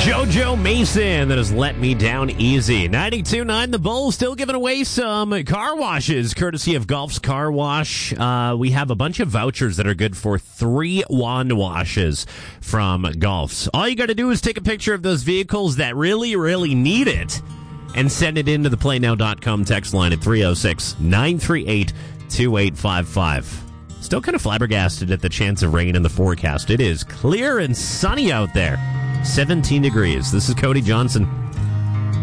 JoJo Mason, that has let me down easy. 92.9 The Bull, still giving away some car washes, courtesy of Golf's Car Wash. We have a bunch of vouchers that are good for 3 wand washes from Golf's. All you got to do is take a picture of those vehicles that really, really need it and send it into the playnow.com text line at 306-938-2855. Still kind of flabbergasted at the chance of rain in the forecast. It is clear and sunny out there. 17 degrees. This is Cody Johnson.